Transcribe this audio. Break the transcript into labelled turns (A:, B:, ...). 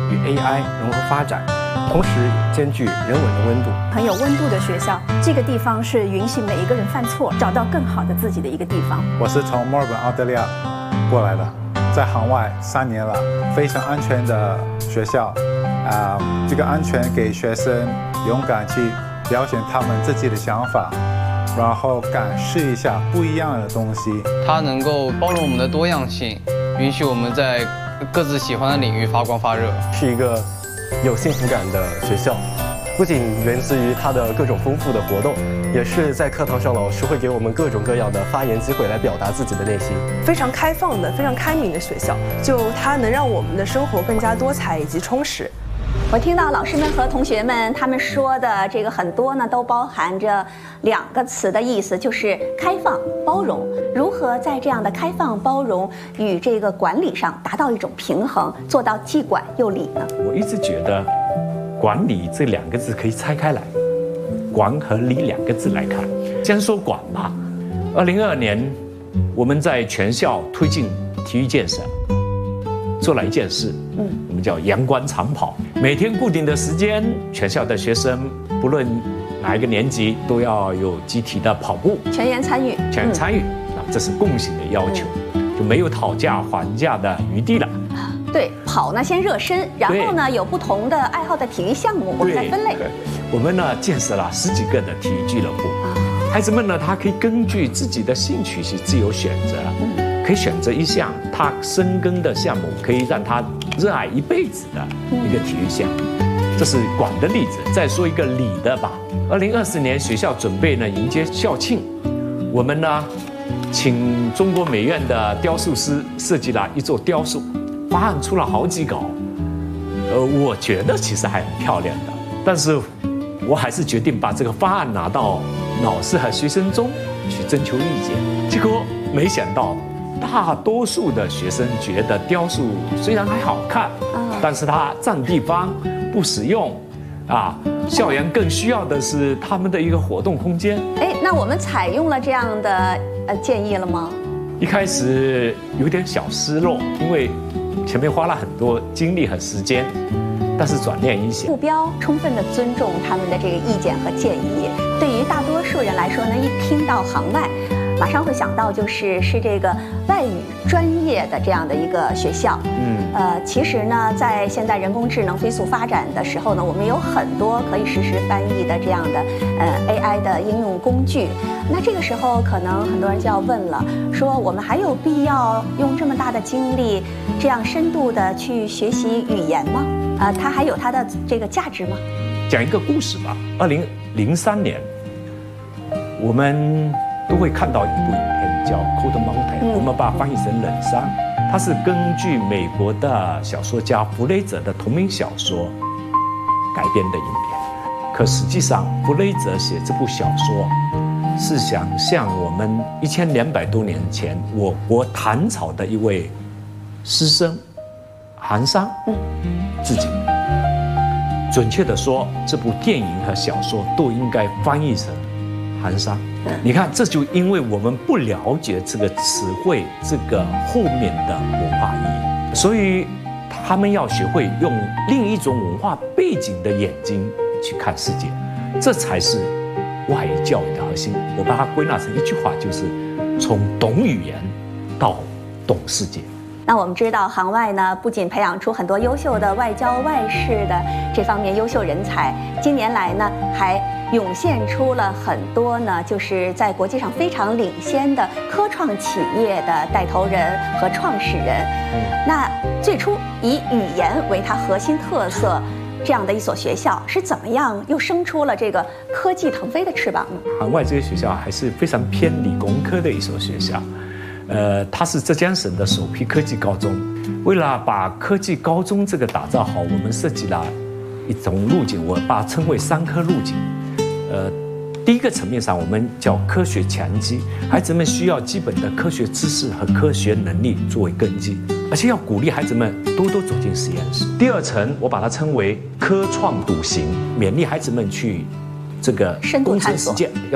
A: 与 AI 融合发展，同时兼具人文的温度。
B: 很有温度的学校，这个地方是允许每一个人犯错，找到更好的自己的一个地方。
C: 我是从墨尔本澳大利亚过来的，在行外3年了，非常安全的学校，这个安全给学生勇敢去表现他们自己的想法，然后敢试一下不一样的东西。
D: 它能够包容我们的多样性，允许我们在各自喜欢的领域发光发热，
E: 是一个有幸福感的学校。不仅源自于它的各种丰富的活动，也是在课堂上老师会给我们各种各样的发言机会来表达自己的内心。
F: 非常开放的、非常开明的学校，就它能让我们的生活更加多彩以及充实。
B: 我听到老师们和同学们他们说的这个很多呢，都包含着2个词的意思，就是开放、包容。如何在这样的开放、包容与这个管理上达到一种平衡，做到既管又理呢？
G: 我一直觉得，管理这2个字可以拆开来，管和理2个字来看。先说管吧。2022年，我们在全校推进体育建设，做了一件事，我们叫阳光长跑。每天固定的时间，全校的学生不论哪一个年级都要有集体的跑步，
B: 全员参与，
G: 全员参与。这是共性的要求，就没有讨价还价的余地了。
B: 对，跑呢先热身，然后呢有不同的爱好的体育项目，我们再分类。
G: 我们呢建设了10几个的体育俱乐部，孩子们呢他可以根据自己的兴趣去自由选择，可以选择一项他深耕的项目，可以让他热爱一辈子的一个体育项目。这是管的例子。再说一个理的吧。2024年学校准备呢迎接校庆，我们呢请中国美院的雕塑师设计了一座雕塑，方案出了好几稿，我觉得其实还很漂亮的，但是我还是决定把这个方案拿到老师和学生中去征求意见。结果没想到，大多数的学生觉得雕塑虽然还好看，但是它占地方不实用，校园更需要的是他们的一个活动空间。
B: 那我们采用了这样的建议了吗？
G: 一开始有点小失落，因为前面花了很多精力和时间，但是转念一想，
B: 目标充分的尊重他们的这个意见和建议。对于大多数人来说呢，一听到行外，马上会想到就是这个外语专业的这样的一个学校。其实呢，在现在人工智能飞速发展的时候呢，我们有很多可以实时翻译的这样的AI 的应用工具。那这个时候，可能很多人就要问了，说我们还有必要用这么大的精力，这样深度的去学习语言吗？它还有它的这个价值吗？
G: 讲一个故事吧。2003年，我们都会看到一部影片叫《Cold Mountain》，我们把它翻译成《冷山》。它是根据美国的小说家弗雷泽的同名小说改编的影片。可实际上，弗雷泽写这部小说是想向我们1200多年前我国唐朝的一位诗僧韩商致敬。准确的说，这部电影和小说都应该翻译成韩商。你看，这就因为我们不了解这个词汇这个后面的文化意义，所以他们要学会用另一种文化背景的眼睛去看世界，这才是外语教育的核心。我把它归纳成一句话，就是从懂语言到懂世界。
B: 那我们知道，行外呢不仅培养出很多优秀的外交外事的这方面优秀人才，近年来呢还涌现出了很多呢就是在国际上非常领先的科创企业的带头人和创始人。那最初以语言为它核心特色这样的一所学校，是怎么样又生出了这个科技腾飞的翅膀呢？
G: 行外这个学校还是非常偏理工科的一所学校。它是浙江省的首批科技高中。为了把科技高中这个打造好，我们设计了一种路径，我把它称为3科路径。第一个层面上，我们叫科学强基，孩子们需要基本的科学知识和科学能力作为根基，而且要鼓励孩子们多多走进实验室。第2层，我把它称为科创笃行，勉励孩子们去这个
B: 深度探索。